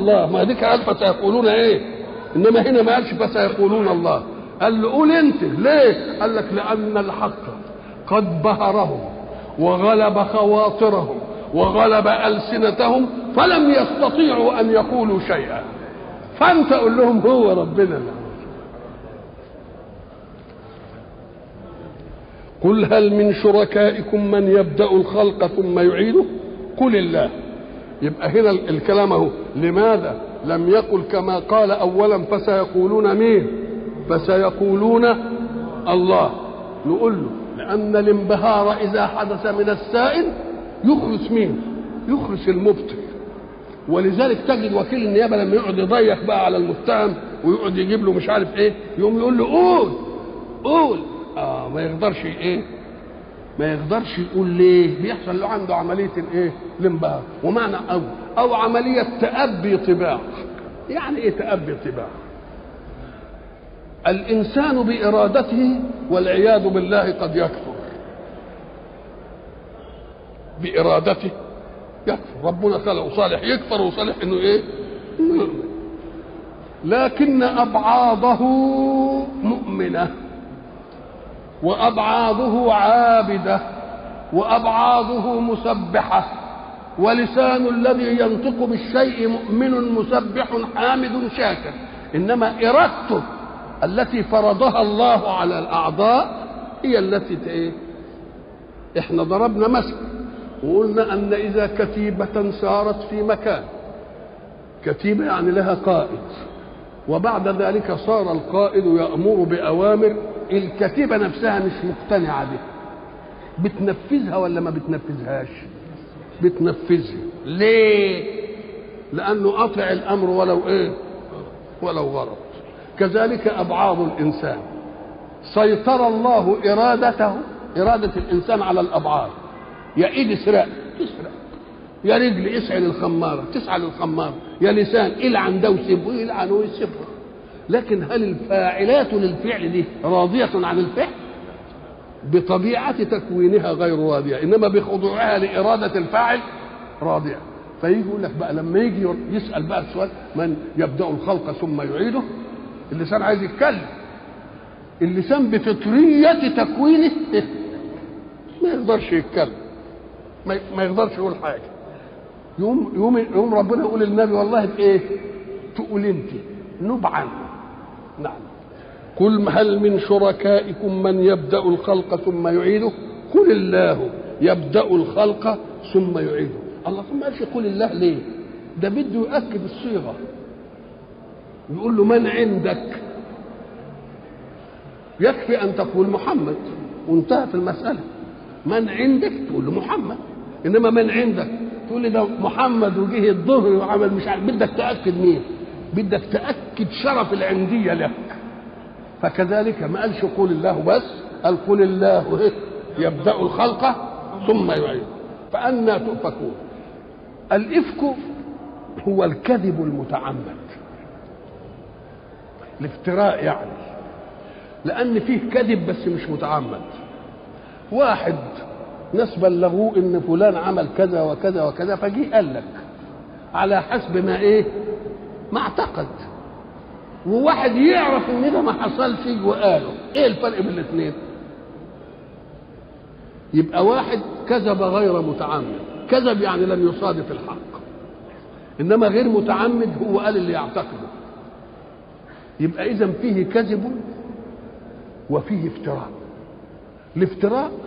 الله، ما ديك قال فسيقولون ايه، انما هنا ما قالش فسيقولون الله، قال له قول انت ليه؟ قال لك لان الحق قد بهرهم وغلب خواطرهم وغلب ألسنتهم فلم يستطيعوا أن يقولوا شيئا، فأنت قل لهم هو ربنا. قل هل من شركائكم من يبدأ الخلق ثم يعيده؟ قل الله. يبقى هنا الكلام اهو. لماذا لم يقل كما قال أولا فسيقولون مين؟ فسيقولون الله. نقول له لأن الانبهار إذا حدث من السائل يخرس مين؟ يخرس المبطل. ولذلك تجد وكيل النيابة لما يقعد يضيق بقى على المتهم ويقعد يجيب له مش عارف ايه، يقوم يقول له قول قول. ما يقدرش ايه، ما يقدرش يقول. ليه؟ بيحصل له عنده عملية الايه؟ الانبهار. ومعنى او عملية تأبي طباع. يعني ايه تأبي طباع؟ الإنسان بإرادته والعياذ بالله قد يكفر بإرادته، يكفر. ربنا خلقه صالح يكفر وصالح انه ايه؟ لكن أبعاضه مؤمنة وأبعاضه عابدة وأبعاضه مسبحة، ولسان الذي ينطق بالشيء مؤمن مسبح حامد شاكر. إنما إرادته التي فرضها الله على الأعضاء هي التي ايه؟ احنا ضربنا مثل وقلنا أن إذا كتيبة سارت في مكان، كتيبة يعني لها قائد، وبعد ذلك صار القائد يأمر بأوامر الكتيبة نفسها مش مقتنعة بها، بتنفذها ولا ما بتنفذهاش؟ بتنفذها. ليه؟ لأنه أطع الأمر ولو إيه؟ ولو غلط. كذلك أبعاض الإنسان، سيطر الله إرادة الإنسان على الأبعاض. يا إيد اسرق تسرق، يا رجل اسعى للخمارة تسعى للخمارة، يا لسان إلعن ده وسيبه يلعن ويسيبه. لكن هل الفاعلات للفعل دي راضية عن الفعل؟ بطبيعة تكوينها غير راضية، إنما بخضوعها لإرادة الفاعل راضية. فيجي يقول لك بقى لما يجي يسأل بقى السؤال من يبدأ الخلق ثم يعيده، اللسان عايز يتكلم. اللسان بفطرية تكوينه ما يقدرش يتكلم، ما يقدرش يقول حاجة. يوم ربنا يقول للنبي والله بإيه؟ تقول أنت نبعا. نعم. قل هل من شركائكم من يبدأ الخلق ثم يعيده؟ قل الله يبدأ الخلق ثم يعيده. الله ثم قالش قل الله ليه؟ ده بده يؤكد الصيغة. يقول له من عندك؟ يكفي أن تقول محمد وانتهت المسألة. من عندك تقول له محمد، إنما من عندك تقول لي ده محمد وجه الظهر وعمل مش عارف. بدك تأكد مين؟ بدك تأكد شرف العندية لك. فكذلك ما قالش قول الله بس، قال قل الله يبدأ الخلق ثم يعيده. فأنا تؤفكون. الإفك هو الكذب المتعمد، الافتراء يعني، لأن فيه كذب بس مش متعمد. واحد ناس بلغوه إن فلان عمل كذا وكذا وكذا، فجي قال لك على حسب ما إيه؟ ما اعتقد. وواحد يعرف إن ده ما حصلش وقاله. إيه الفرق بين الاثنين؟ يبقى واحد كذب غير متعمد، كذب يعني لم يصادف الحق، إنما غير متعمد هو قال اللي يعتقده. يبقى إذن فيه كذب وفيه افتراء. الافتراء